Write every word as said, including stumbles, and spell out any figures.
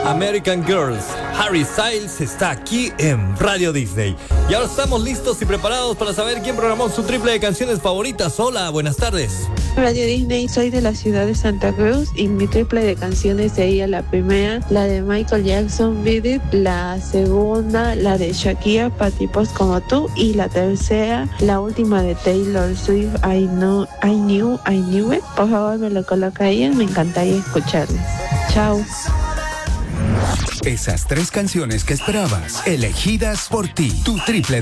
American Girls. Harry Styles está aquí en Radio Disney. Y ahora estamos listos y preparados para saber quién programó su triple de canciones favoritas. Hola, buenas tardes. Radio Disney, soy de la ciudad de Santa Cruz y mi triple de canciones sería la primera, la de Michael Jackson, Beat It, la segunda, la de Shakira, Pa' tipos como tú, y la tercera, la última de Taylor Swift, I Know, I Knew, I Knew It. Por favor, me lo coloca ahí, me encantaría escucharles. Chao. Esas tres canciones que esperabas, elegidas por ti, tu triple